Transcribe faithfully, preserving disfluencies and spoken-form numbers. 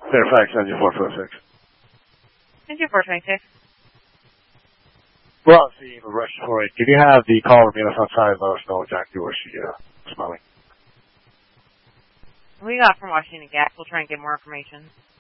Fairfax, engine four twenty-six. Engine four twenty-six. We're on scene with Rush four eight. Can you have the caller be on the front side and let us know exactly where she uh, is smelling? We got from Washington Gas. We'll try and get more information.